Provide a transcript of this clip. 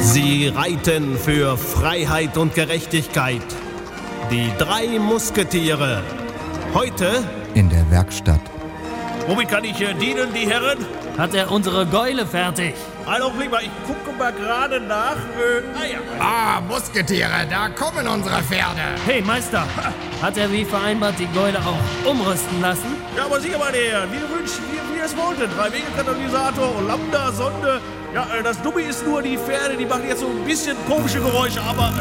Sie reiten für Freiheit und Gerechtigkeit. Die 3 Musketiere. Heute in der Werkstatt. Womit kann ich dienen, die Herren? Hat er unsere Gäule fertig? Einen Augenblick mal, ich gucke mal gerade nach. Musketiere, da kommen unsere Pferde. Hey, Meister, hat er wie vereinbart die Gäule auch umrüsten lassen? Ja, aber sicher, meine Herren, wie ihr es wolltet. 3-Wege-Katalysator und Lambda, Sonde. Ja, das Dumme ist nur, die Pferde, die machen jetzt so ein bisschen komische Geräusche, aber